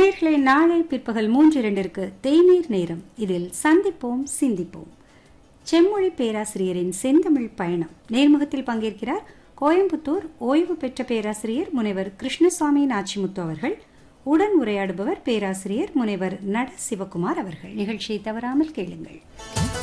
நேயர்களே, நாளை பிற்பகல் 3:02 தேநீர் நேரம். இதில் சந்திப்போம் சிந்திப்போம். செம்மொழி பேராசிரியரின் செந்தமிழ் பயணம் நேர்முகத்தில் பங்கேற்கிறார் கோயம்புத்தூர் ஓய்வு பெற்ற பேராசிரியர் முனைவர் கிருஷ்ணசாமி நாச்சிமுத்து அவர்கள். உடன் உரையாடுபவர் பேராசிரியர் முனைவர் நட சிவகுமார் அவர்கள். நிகழ்ச்சியை தவறாமல் கேளுங்கள்.